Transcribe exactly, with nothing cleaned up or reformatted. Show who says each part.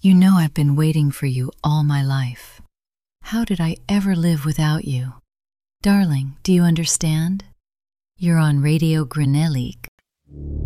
Speaker 1: You know I've been waiting for you all my life. How did I ever live without you? Darling, do you understand? You're on Radio Grenellique.